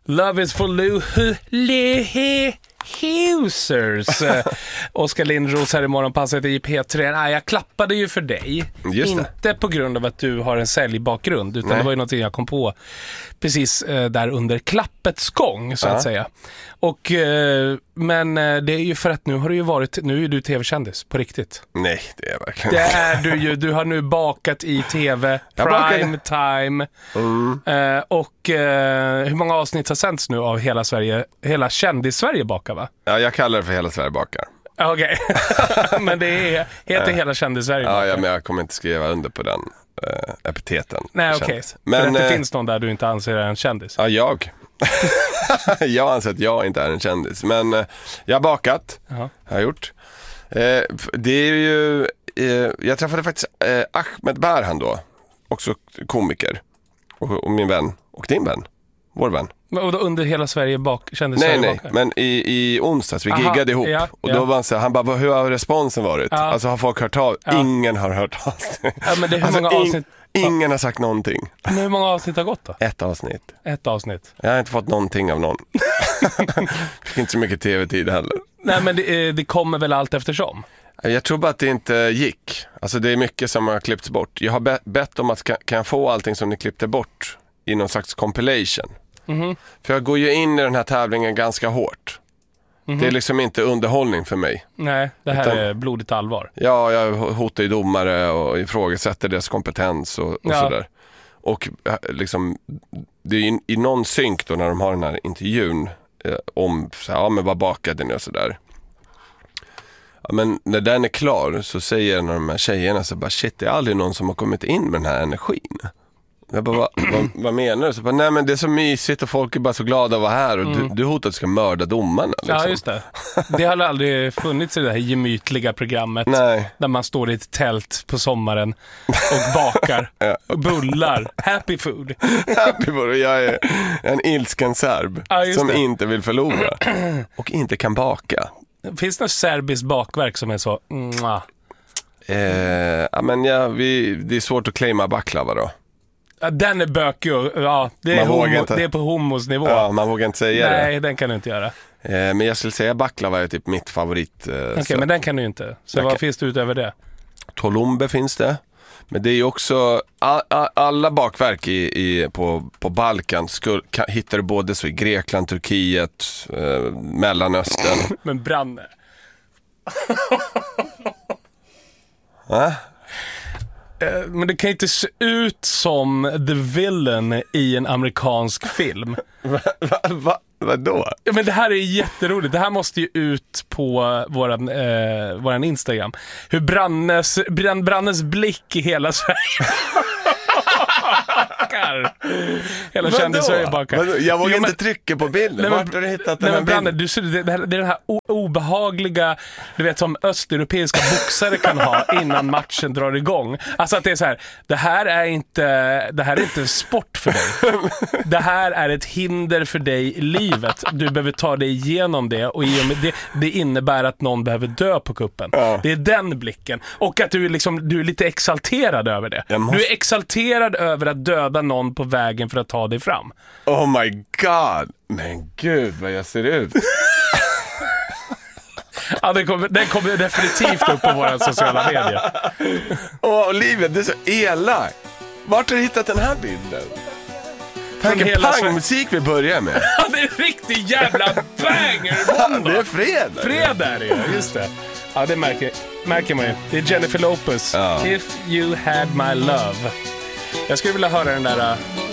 Love is for Losers. Oskar Lindros här i morgonpasset i P3. Nej, jag klappade ju för dig. Inte på grund av att du har en säljbakgrund, utan det var ju någonting jag kom på precis där under klappets gång, så att säga. Och men det är ju för att nu är du tv-kändis på riktigt. Nej, det är verkligen. Det är du ju. Du har nu bakat i tv, prime time. Och hur många avsnitt har sänds nu av hela Sverige? Hela Kändis-Sverige bakar, va? Ja, jag kallar det för Hela Sverige bakar. Okej. Men det heter Hela Kändis-Sverige bakar. Ja, men jag kommer inte skriva under på den epiteten. Nej, okej. Men det finns någon där du inte anser är en kändis. Ja, jag anser att jag inte är en kändis. Men jag har bakat. Har jag gjort. Det är ju jag träffade faktiskt Ahmed Berhan då, också komiker, och min vän, och din vän, vår vän. Och då under Hela Sverige kändis Nej, Sverige bakar? men i onsdags, vi giggade ihop. Och då var han så här, han bara, hur har responsen varit? Alltså, har folk hört av? Ingen har hört av sig. Ja, men det är hur många avsnitt? Ingen har sagt någonting. Men hur många avsnitt har gått då? Ett avsnitt. Jag har inte fått någonting av någon. Fick inte så mycket tv-tid heller. Nej, men det kommer väl allt eftersom. Jag tror bara att det inte gick. Alltså, det är mycket som har klippts bort. Jag har bett om att kan jag få allting som ni klippte bort i någon slags compilation. För jag går ju in i den här tävlingen ganska hårt. Det är liksom inte underhållning för mig. Nej, det här är blodigt allvar. Ja, jag hotar ju domare och ifrågasätter deras kompetens och sådär. Och liksom, det är ju i någon synk då när de har den här intervjun om så här, men vad bakade ni och sådär. Ja, men när den är klar så säger en av de här tjejerna så bara, shit, det är aldrig någon som har kommit in med den här energin. Jag bara, vad menar du? Så bara, nej, men det är så mysigt och folk är bara så glada att vara här. Och du hotar att du ska mörda domarna. Liksom. Ja, just det. Det har aldrig funnits i det här gemytliga programmet. Nej. Där man står i ett tält på sommaren och bakar bullar. Happy food. Happy food. Jag är en ilsken serb som inte vill förlora. Och inte kan baka. Finns det något serbiskt bakverk som är så... men det är svårt att claima baklava då. Den är bökig, det är på homosnivå. Ja, man vågar inte säga det. Nej, den kan du inte göra. Men jag skulle säga baklava är typ mitt favorit. Okej, men den kan du inte. Så vad finns det utöver det? Tolombe finns det. Men det är ju också alla bakverk på Balkan hittar du både så i Grekland, Turkiet, Mellanöstern. Men Branne. Men det kan inte se ut som the villain i en amerikansk film. Vadå? Ja, men det här är jätteroligt. Det här måste ju ut på våran Instagram. Hur Brannes blick i hela Sverige. Hela Kändis-Sverige bakar. Jag vågar inte trycka på bilden. Vart har du hittat den här bilden? Det är den här obehagliga, du vet, som östeuropeiska boxare kan ha innan matchen drar igång. Alltså att det är så här, det här är inte sport för dig. Det här är ett hinder för dig i livet. Du behöver ta dig igenom det, och det innebär att någon behöver dö på kuppen. Det är den blicken. Och att du är lite exalterad över det. Du är exalterad över att döda någon på vägen för att ta dig fram. Oh my god. Men gud vad jag ser ut. Ja, den kommer definitivt upp på våra sociala medier. Olivia, du är så elak. Vart har du hittat den här bilden? Vilken pangmusik vi börjar med. Ja, det är en riktig jävla banger. Det är fredag. Fredag är det, just det. Ja, det märker man ju. Det är Jennifer Lopez. If you had my love. Jag skulle vilja höra den där